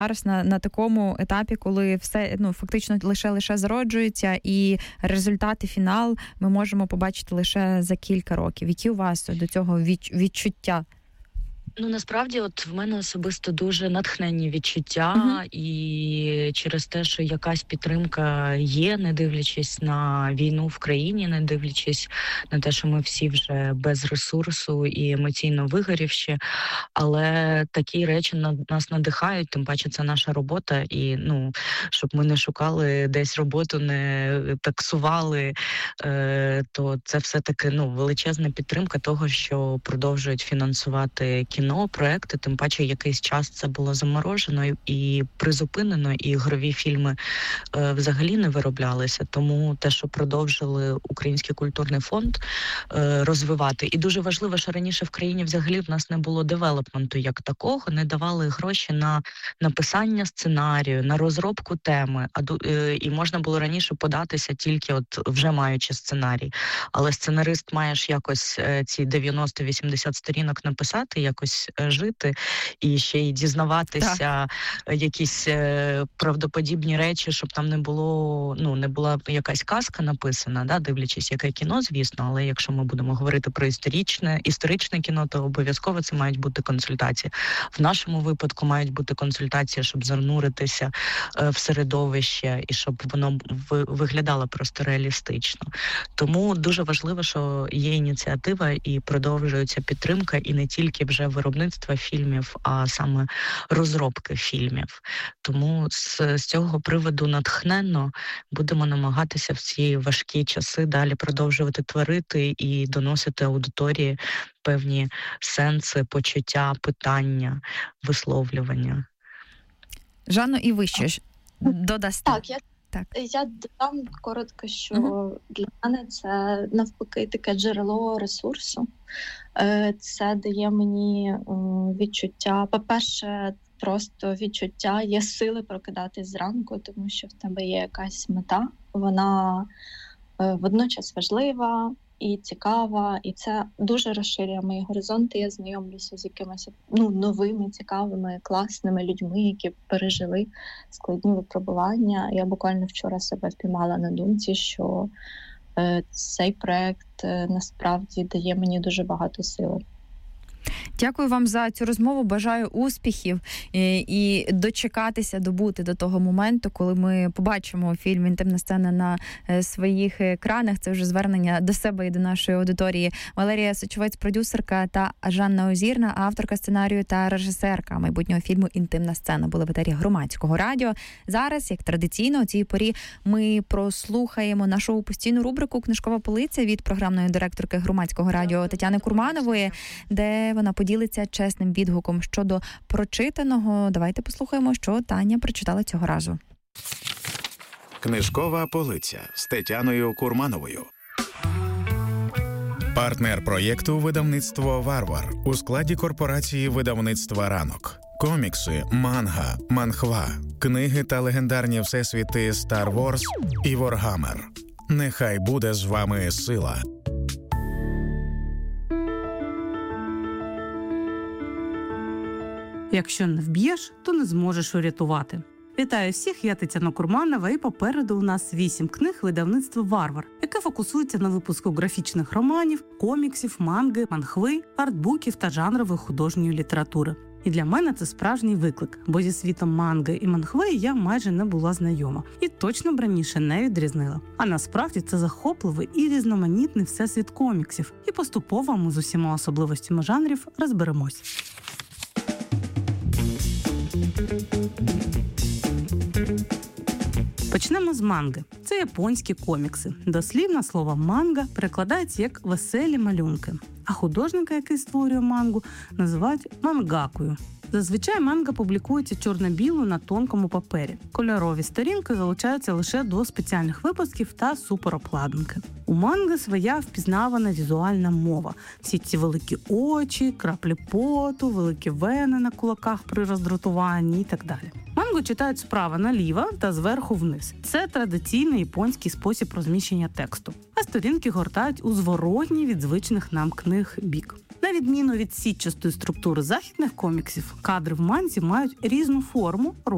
зараз на такому етапі, коли все фактично лише зароджується, і результати, фінал ми можемо побачити лише за кілька років. Які у вас до цього відчуття? Насправді, от в мене особисто дуже натхненні відчуття, і через те, що якась підтримка є, не дивлячись на війну в країні, не дивлячись на те, що ми всі вже без ресурсу і емоційно вигорівші, але такі речі нас надихають, тим паче це наша робота, і щоб ми не шукали десь роботу, не таксували, то це все-таки величезна підтримка того, що продовжують фінансувати кіно, проекти, тим паче якийсь час це було заморожено і призупинено, і ігрові фільми взагалі не вироблялися. Тому те, що продовжили Український культурний фонд розвивати. І дуже важливо, що раніше в країні взагалі в нас не було девелопменту як такого, не давали гроші на написання сценарію, на розробку теми. І можна було раніше податися тільки вже маючи сценарій. Але сценарист маєш якось ці 90-80 сторінок написати, якось жити і ще й дізнаватися якісь правдоподібні речі, щоб там не була якась казка написана, дивлячись, яке кіно, звісно, але якщо ми будемо говорити про історичне кіно, то обов'язково це мають бути консультації. В нашому випадку мають бути консультації, щоб зануритися в середовище і щоб воно виглядало просто реалістично. Тому дуже важливо, що є ініціатива і продовжується підтримка, і не тільки вже виробництва фільмів, а саме розробки фільмів. Тому з цього приводу натхненно будемо намагатися в ці важкі часи далі продовжувати творити і доносити аудиторії певні сенси, почуття, питання, висловлювання. Жанно, і ви ще ж додасте? Я додам коротко, що для мене це навпаки таке джерело ресурсу. Це дає мені відчуття, по-перше, просто відчуття, є сили прокидатись зранку, тому що в тебе є якась мета, вона водночас важлива і цікава, і це дуже розширює мої горизонти. Я знайомлюся з якимись новими, цікавими, класними людьми, які пережили складні випробування. Я буквально вчора себе впіймала на думці, що цей проект насправді дає мені дуже багато сили. Дякую вам за цю розмову, бажаю успіхів і дочекатися, добути до того моменту, коли ми побачимо фільм «Інтимна сцена» на своїх екранах. Це вже звернення до себе і до нашої аудиторії. Валерія Сочовець, продюсерка, та Жанна Озірна, авторка сценарію та режисерка майбутнього фільму «Інтимна сцена», були в етері Громадського радіо. Зараз, як традиційно, у цій порі ми прослухаємо нашу постійну рубрику «Книжкова полиця» від програмної директорки Громадського радіо Тетяни Курманової, де вона поділиться чесним відгуком щодо прочитаного. Давайте послухаємо, що Таня прочитала цього разу. Книжкова полиця з Тетяною Курмановою. Партнер проєкту «Видавництво Варвар» у складі корпорації видавництва «Ранок». Комікси, манга, манхва, книги та легендарні всесвіти Star Wars і Warhammer. Нехай буде з вами сила. Якщо не вб'єш, то не зможеш урятувати. Вітаю всіх, я Тетяна Курманова, і попереду у нас 8 книг видавництва «Варвар», яке фокусується на випуску графічних романів, коміксів, манги, манхви, артбуків та жанрової художньої літератури. І для мене це справжній виклик, бо зі світом манги і манхви я майже не була знайома і точно б раніше не відрізнила. А насправді це захопливий і різноманітний всесвіт коміксів, і поступово ми з усіма особливостями жанрів розберемось. Почнемо з манги. Це японські комікси. Дослівно слово «манга» перекладається як «веселі малюнки». А художника, який створює мангу, називають мангакою. Зазвичай манга публікується чорно-біло на тонкому папері. Кольорові сторінки залучаються лише до спеціальних випусків та суперобкладинки. У манги своя впізнавана візуальна мова. Всі ці великі очі, краплі поту, великі вени на кулаках при роздратуванні і так далі. Мангу читають справа наліво та зверху вниз. Це традиційний японський спосіб розміщення тексту. А сторінки гортають у зворотній від звичних нам книг бік. На відміну від сітчастої структури західних коміксів, кадри в манзі мають різну форму,